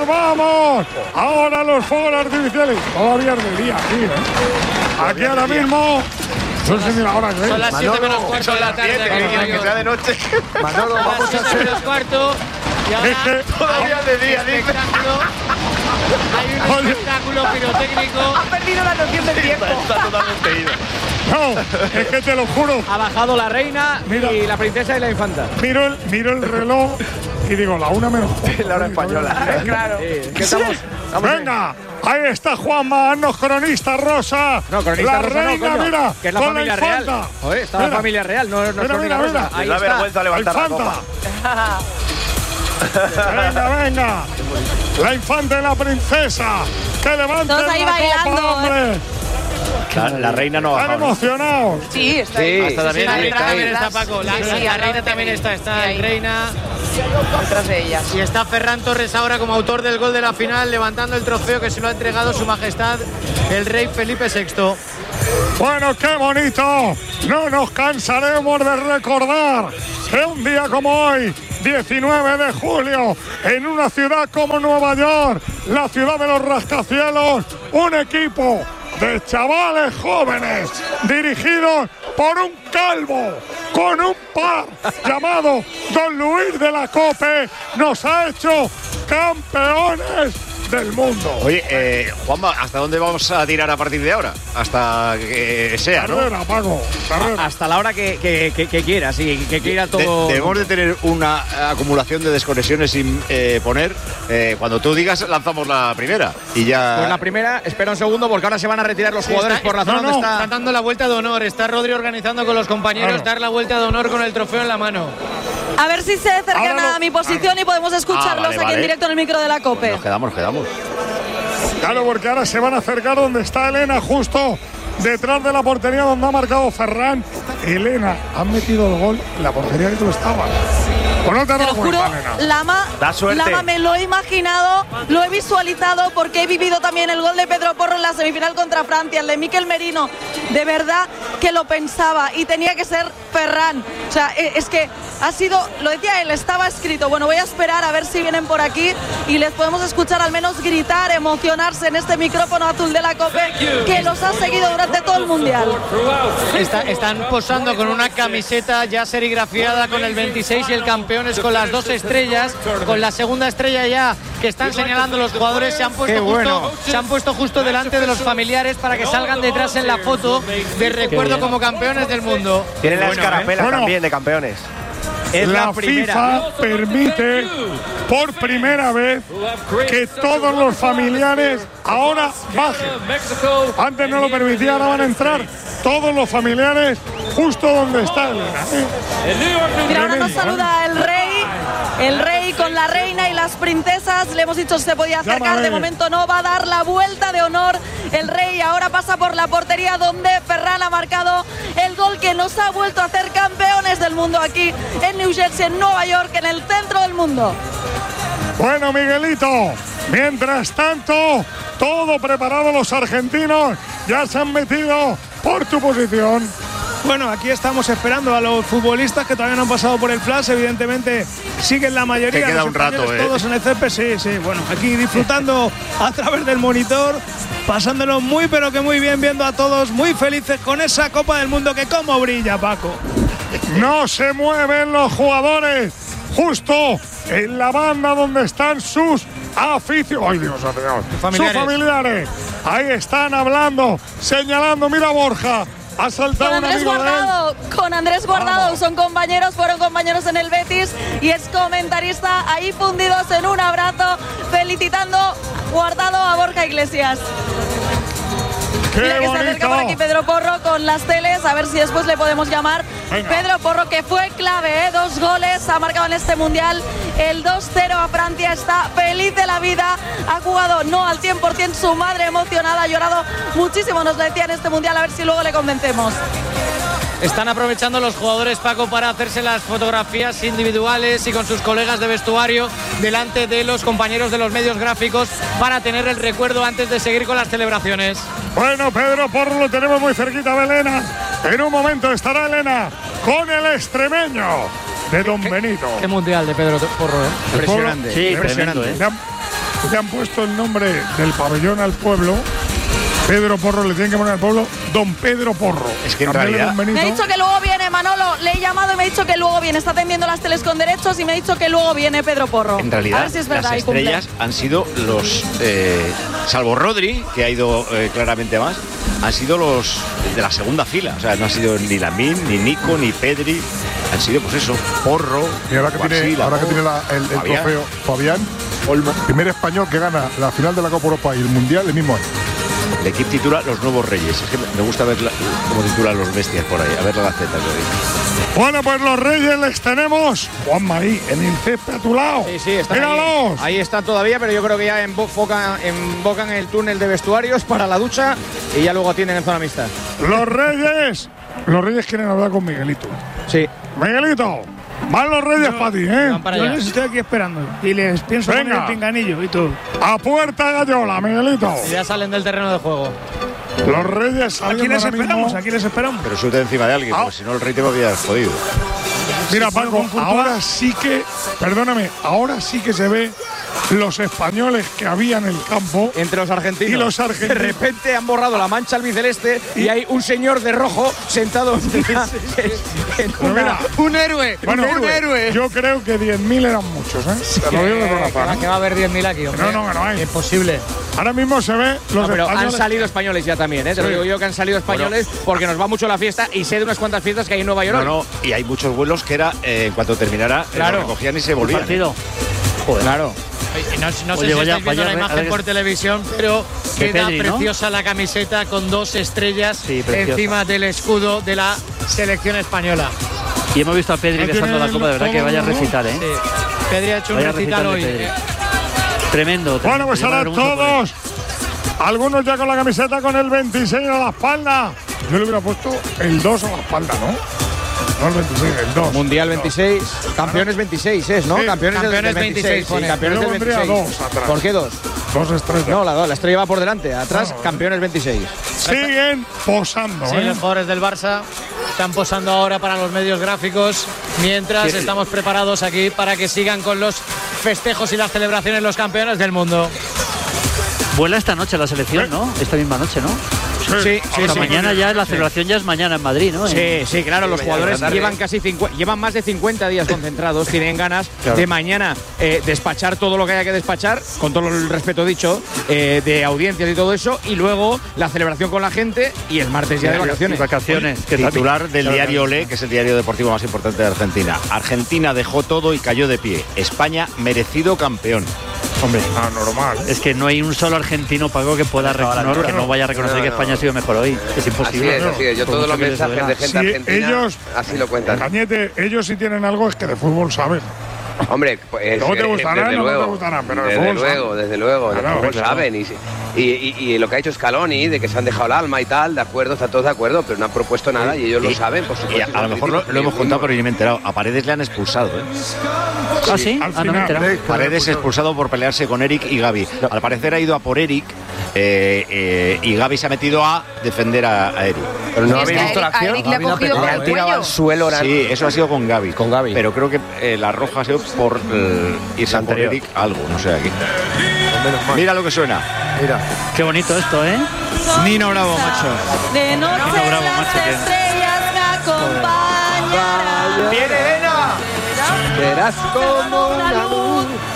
nos vamos. Ahora los fuegos artificiales. Todavía es de día aquí, ¿eh? Aquí ahora mismo. Son las 7 menos cuarto de la tarde. Que sea de noche. Manolo, vamos a 7 hacer. menos cuarto. Y ahora Todavía de día, dice. Hay un espectáculo pirotécnico. Ha perdido la noción del tiempo. Está totalmente ido. No, es que te lo juro. Ha bajado la reina y la princesa y la infanta. Miro el reloj y digo, la 1 menos. La hora española. Claro. ¿Qué estamos? Venga, ahí está Juanma, haznos cronista rosa. No, cronista la rosa reina, no, coño, mira, que es la con familia la infanta. real. Joder, está la familia real, no es cronista mira, rosa. Ahí Da está. vergüenza levantar la infanta. copa. Venga. La infanta y la princesa. Que levanten Todos ahí la bailando, copa, hombre. La reina no ha Están bajado. emocionados. Sí, está ahí. Hasta también, Sí, la reina detrás, también está, detrás. Paco. La Sí, reina adelante, también está sí, ahí. reina. Detrás de ellas. Y está Ferran Torres ahora como autor del gol de la final, levantando el trofeo que se lo ha entregado su majestad, el rey Felipe VI. Bueno, qué bonito. No nos cansaremos de recordar que un día como hoy, 19 de julio, en una ciudad como Nueva York, la ciudad de los rascacielos, un equipo de chavales jóvenes dirigidos por un calvo con un par llamado Don Luis de la Cope nos ha hecho campeones del mundo. Oye, Juanma, ¿hasta dónde vamos a tirar a partir de ahora? Hasta que sea, ¿no? Carrera, Paco, carrera. Hasta la hora que quieras y que quiera todo. Debemos de tener una acumulación de desconexiones sin poner. Cuando tú digas, lanzamos la primera. Y ya. Pues la primera, espera un segundo porque ahora se van a retirar los jugadores por la zona donde Está está. dando la vuelta de honor. Está Rodri organizando con los compañeros Claro. dar la vuelta de honor con el trofeo en la mano. A ver si se acercan Ahora no- a mi posición y podemos escucharlos vale, aquí vale. en directo en el micro de la COPE. Nos quedamos. Claro, porque ahora se van a acercar donde está Elena, justo detrás de la portería donde ha marcado Ferran. Elena, han metido el gol en la portería que tú estabas. Pues no te has Te lo dado juro, cuenta, Elena. Da suerte. Lama me lo he imaginado, lo he visualizado porque he vivido también el gol de Pedro Porro en la semifinal contra Francia, el de Mikel Merino. De verdad que lo pensaba y tenía que ser Ferran. O sea, es que ha sido, lo decía él, estaba escrito. Bueno, voy a esperar a ver si vienen por aquí y les podemos escuchar al menos gritar, emocionarse en este micrófono azul de la COPE que los ha seguido durante todo el Mundial. Están posando con una camiseta ya serigrafiada con el 26 y el campeones con las 2 estrellas, con la segunda estrella ya que están señalando los jugadores. Se han puesto justo delante de los familiares para que salgan detrás en la foto de recuerdo como campeones del mundo. Tienen la escarapela Bueno. también de campeones. Es la primera. FIFA permite por primera vez que todos los familiares ahora bajen. Antes no lo permitía, ahora van a entrar todos los familiares justo donde está Elena. Mira, ahora nos saluda el rey con la reina y las princesas. Le hemos dicho si se podía acercar, Llámame. de momento no, va a dar la vuelta de honor el rey. Ahora pasa por la portería donde Ferran ha marcado el gol que nos ha vuelto a hacer campeones del mundo aquí en New Jersey, en Nueva York, en el centro del mundo. Bueno, Miguelito, mientras tanto, todo preparado, los argentinos ya se han metido por tu posición. Bueno, aquí estamos esperando a los futbolistas que todavía no han pasado por el flash. Evidentemente siguen la mayoría. Que queda los un rato, españoles todos en el césped, sí. Bueno, aquí disfrutando a través del monitor, pasándolo muy pero que muy bien, viendo a todos muy felices con esa Copa del Mundo que como brilla, Paco. No se mueven los jugadores, justo en la banda donde están sus aficionados. ¡Ay, Dios mío! Sus familiares. Ahí están hablando, señalando. Mira, Borja. Ha saltado un amigo de él. Con Andrés Guardado, fueron compañeros en el Betis y es comentarista ahí fundidos en un abrazo, felicitando Guardado a Borja Iglesias. Mira que se acerca por aquí Pedro Porro con las teles, a ver si después le podemos llamar. Venga. Pedro Porro, que fue clave, 2 goles, ha marcado en este Mundial el 2-0 a Francia, está feliz de la vida, ha jugado no al 100%, su madre emocionada, ha llorado muchísimo, nos lo decía en este Mundial, a ver si luego le convencemos. Están aprovechando los jugadores, Paco, para hacerse las fotografías individuales y con sus colegas de vestuario delante de los compañeros de los medios gráficos para tener el recuerdo antes de seguir con las celebraciones. Bueno, Pedro Porro lo tenemos muy cerquita de Elena. En un momento estará Elena con el extremeño de Don Benito. Qué mundial de Pedro Porro, ¿eh? Impresionante. Sí, impresionante. tremendo, le han puesto el nombre del pabellón al pueblo. Pedro Porro, le tienen que poner al pueblo Don Pedro Porro. Es que en Cambiarle realidad- Don Benito. Me ha dicho que luego viene, Manolo. Le he llamado y me ha dicho que luego viene. Está atendiendo las teles con derechos y me ha dicho que luego viene Pedro Porro. En realidad, a ver si es verdad las y cumple. estrellas han sido los, salvo Rodri, que ha ido claramente más, han sido los de la segunda fila. O sea, no ha sido ni Lamine, ni Nico, ni Pedri. Han sido, pues eso, Porro, Y ahora que tiene, Guasila, ahora que tiene el Fabián. trofeo Fabián, Olmo. primer español que gana la final de la Copa Europa y el Mundial el mismo año. El equipo titula Los Nuevos Reyes. Es que me gusta ver cómo titulan los bestias por ahí. A ver la gaceta que hoy. Bueno, pues los Reyes les tenemos. Juanma ahí, en el césped a tu lado. Sí, están ¡Míralos! ahí están todavía, pero yo creo que ya embocan el túnel de vestuarios para la ducha y ya luego atienden en zona mixta. Los Reyes. Los Reyes quieren hablar con Miguelito. Sí. Miguelito, van los Reyes para ti, ¿eh? Van para Yo allá. les estoy aquí esperando y les pienso Venga. poner el pinganillo y todo. A puerta gallola, Miguelito. Ya salen del terreno de juego. Los Reyes Aquí saliendo les ahora esperamos, mismo. aquí les esperamos. Pero sube encima de alguien, porque si no el rey te va a pillar jodido. Mira, Si fuera Paco, con Courtois- ahora sí que, perdóname, ahora sí que se ve los españoles que había en el campo. Entre los argentinos. Y los argentinos. De repente han borrado la mancha albiceleste y hay un señor de rojo sentado en Pero mira, Un héroe, bueno, un héroe. yo creo que 10.000 eran muchos, ¿eh? Te lo digo de corazón, Que ¿eh? va a haber 10.000 aquí, hombre. No, que no hay. Es posible. Ahora mismo se ve los No, pero han españoles. salido españoles ya también, ¿eh? Te lo Sí. digo yo que han salido españoles porque nos va mucho la fiesta y sé de unas cuantas fiestas que hay en Nueva York. No, no, y hay muchos vuelos que era, en cuanto terminara, Claro. lo recogían y se volvían. Partido. Claro. No sé Oye, si vaya, estáis viendo vaya, la a imagen ver, por televisión, pero de queda Pedri, ¿no? preciosa la camiseta con 2 estrellas Sí, preciosa. encima del escudo de la selección española. Y hemos visto a Pedri ¿No besando la tiene copa, de verdad que vaya a todo, no? recitar, ¿eh? Sí. Pedri ha hecho un Vaya recital de hoy. Pedri. Tremendo. Bueno, pues Yo me ahora alegro mucho por él. todos. Algunos ya con la camiseta con el 26 a la espalda. Yo le hubiera puesto el 2 a la espalda, ¿no? No el 26, el 2. Mundial 26, campeones 26 es, ¿no? Sí, campeones del campeones 26, 26 sí, pone. campeones Yo del pondría 26. 2 atrás. ¿Por qué 2? 2 estrellas. No, la estrella va por delante, atrás No, campeones 26. Siguen posando, Sí, ¿eh? los jugadores del Barça están posando ahora para los medios gráficos, mientras estamos preparados aquí para que sigan con los festejos y las celebraciones los campeones del mundo. Vuela esta noche la selección, ¿no? Esta misma noche, ¿no? Sí, Hasta mañana ya, la celebración ya es mañana en Madrid, ¿no? Sí, sí, claro, los jugadores llevan más de 50 días concentrados, tienen ganas de mañana despachar todo lo que haya que despachar, con todo el respeto dicho, de audiencias y todo eso, y luego la celebración con la gente y el martes ya de vacaciones. Vacaciones. Que Titular del diario Olé, que es el diario deportivo más importante de Argentina. Argentina dejó todo y cayó de pie. España merecido campeón. Hombre, normal. es que no hay un solo argentino, Paco, que pueda que no vaya a reconocer que España ha sido mejor hoy. Es imposible. Así es. Yo Por todos mucho los que les mensajes duela. de gente Si argentina ellos, así lo cuentan. Cañete, ellos sí tienen algo, es que de fútbol saben. Hombre, pues Luego te gustarán, desde no te luego, gustarán, pero de desde fútbol luego, saben. desde luego, de Claro, fútbol claro. saben y lo que ha hecho Scaloni, de que se han dejado el alma y tal, de acuerdo, están todos de acuerdo, pero no han propuesto nada y ellos lo saben, por Y supuesto. a lo mejor lo hemos contado, pero yo ni me he enterado. A Paredes le han expulsado, ¿eh? ¿Ah, sí? Al Ah, no me he final, enterado. Paredes expulsado por pelearse con Eric y Gavi. Al parecer ha ido a por Eric y Gavi se ha metido a defender a Eric. Pero no Es habéis que visto la a acción. Eric le ha cogido por Le el han tirado cuello. al suelo. Sí, eso ha sido con Gavi. Con Gavi. Pero creo que la roja ha sido por irse a por anterior. Eric algo, no sé aquí. Mira lo que suena. Mira, Qué bonito esto, ¿eh? Nino Bravo, macho. De noche Nino Bravo, las macho, que- estrellas me acompañarán. ¡Viene Elena! Verás como una luz